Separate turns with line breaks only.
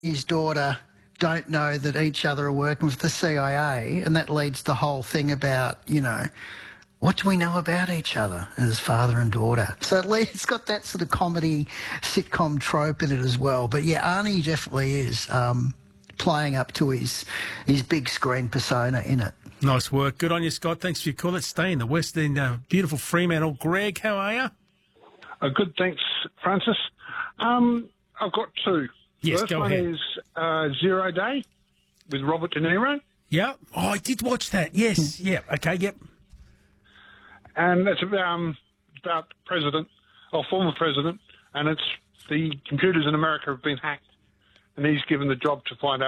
his daughter don't know that each other are working with the CIA, and that leads to the whole thing about, what do we know about each other as father and daughter? So it's got that sort of comedy sitcom trope in it as well. But yeah, Arnie definitely is playing up to his big screen persona in it.
Nice work. Good on you, Scott. Thanks for your call. Let's stay in the West End. Beautiful Fremantle. Greg, how are you?
Good, thanks, Francis. I've got two.
Yes,
First
go
one
ahead.
is Zero Day with Robert De Niro.
Yeah. Oh, I did watch that. Yes. Yeah. Okay. Yep.
And it's about president, or former president, and it's the computers in America have been hacked, and he's given the job to find out